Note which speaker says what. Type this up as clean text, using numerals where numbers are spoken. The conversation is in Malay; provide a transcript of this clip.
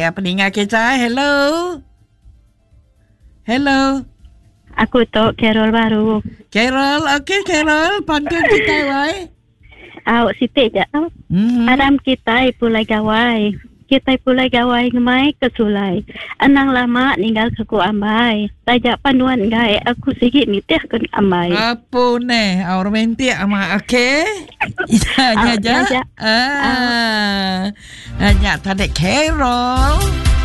Speaker 1: pendengar kita. Hello.
Speaker 2: Aku tu Carol baru.
Speaker 1: Carol, okey Carol, pantun kita wai.
Speaker 2: Awak Siti je. Adam kita pulai gawai. Kita pulai gawai ngemai ke sulai. Anang lama ninggal ke ku ambai. Tajak panuan gai aku sikit nitih ke ambai.
Speaker 1: Apa ni? Romantik ama okey. Nyanyi aja. Nyanyi tadi Carol.